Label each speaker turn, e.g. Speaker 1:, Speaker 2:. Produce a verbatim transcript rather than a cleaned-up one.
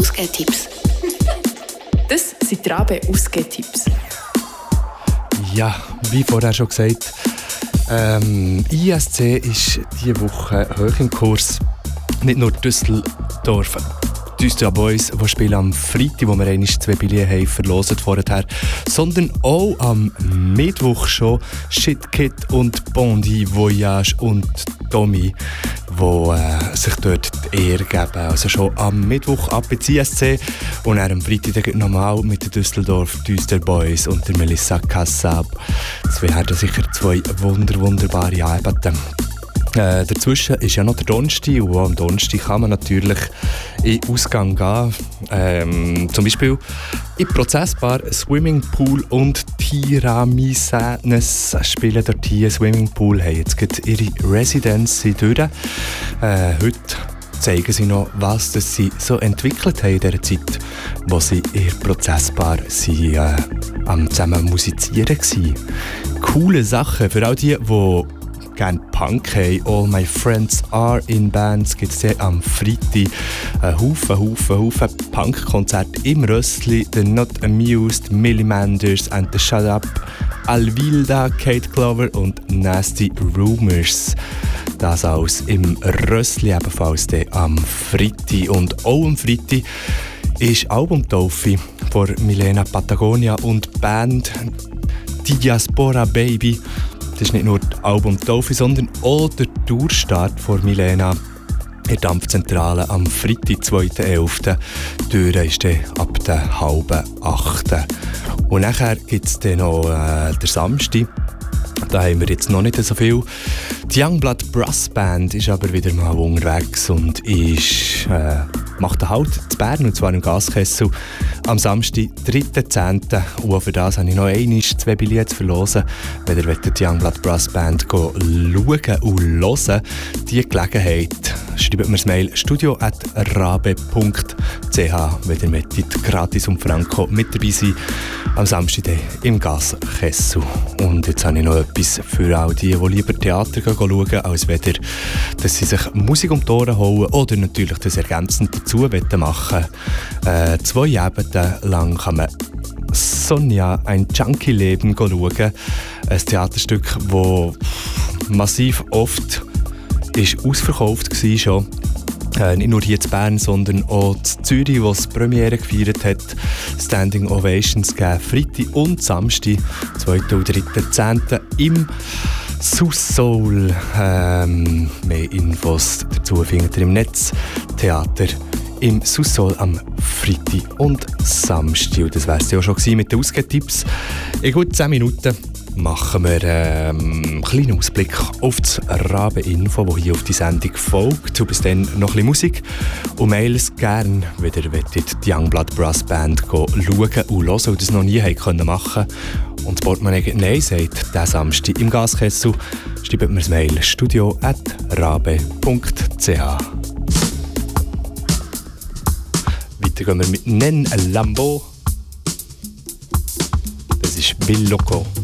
Speaker 1: Ausgehtipps. Das sind die Rabe Ausgehtipps.
Speaker 2: Ja, wie vorher schon gesagt, ähm, I S C ist diese Woche hoch im Kurs. Nicht nur Düsseldorf. Die Düsseldorfer Boys, die spielen am Freitag, wo wir einmal zwei Billionen haben verlost vorher, sondern auch am Mittwoch schon Shit Kid und Bondi, Voyage und Tommy, die äh, sich dort die Ehre geben. Also schon am Mittwoch ab ins I S C und dann am Freitag nochmal mit den Düsseldorf Düster Boys und der Melissa Kassab. Das wären sicher zwei wunder, wunderbare Arbeiten. Äh, dazwischen ist ja noch der Donnerstag und am Donnerstag kann man natürlich in den Ausgang gehen. Ähm, zum Beispiel in Prozessbar, Swimmingpool und Tiramisanes spielen dort hier. Swimmingpool haben jetzt gerade ihre Residency durch. Äh, heute zeigen sie noch, was das sie so entwickelt haben in dieser Zeit, wo sie in der Prozessbar sie, äh, am zusammen musizieren waren. Coole Sachen für all die, die gerne Punk haben. All My Friends Are in Bands gibt es am Freitag einen Haufen, Haufen, Haufen Punk-Konzerte im Rössli. The Not Amused, Millie Manders and the Shut Up, Alvilda, Kate Clover und Nasty Rumors. Das alles im Rössli, ebenfalls am Freitag. Und auch am Freitag ist Albumtaufe von Milena Patagonia und Band Diaspora Baby. Das ist nicht nur die Albumtaufe, sondern auch der Tourstart von Milena in der Dampfzentrale am Freitag, zweiten elften Die Tür ist dann ab der halben achten Und nachher gibt es dann noch äh, den Samstag. Da haben wir jetzt noch nicht so viel. Die Youngblood Brass Band ist aber wieder mal unterwegs und ist, äh, macht einen Halt in Bern, und zwar im Gaskessel, am Samstag, dritten zehnten Und auch für das habe ich noch einmal zwei Billionen zu verlosen. Wenn ihr die Youngblood Brass Band schauen und hören, die Gelegenheit, schreibt mir das Mail studio at rabe punkt c h, wenn ihr möchtet, gratis und franco mit dabei sein, am Samstag im Gaskessel. Und jetzt habe ich noch etwas für all die, die lieber Theater schauen, als weder, dass sie sich Musik um die Ohren holen oder natürlich das ergänzend dazu machen wollen. Äh, zwei Abende lang kann man Sonja, ein Junkie-Leben schauen. Ein Theaterstück, das massiv oft ist ausverkauft war schon. Äh, nicht nur hier in Bern, sondern auch in Zürich, wo es Premiere gefeiert hat. Standing Ovations gegeben, Freitag und Samstag, zweiten und dritten zehnten im Sous-Soul. Ähm, mehr Infos dazu findet ihr im Netz. Theater im Sous-Soul am Freitag und Samstag. Und das wäre es ja auch schon mit den Ausgehtipps. In gut zehn Minuten machen wir ähm, einen kleinen Ausblick auf das Rabe-Info, das hier auf die Sendung folgt. Und bis dann noch ein bisschen Musik. Und mails gerne, wenn ihr wollt, die Youngblood Brass Band schauen und hören und das noch nie machen konnten. Und das Portemonnaie Nein sagt, diesen Samstag im Gaskessel, schreibt mir das Mail studio at rabe punkt c h. Weiter gehen wir mit Nen Lambo. Das ist Bill Loco.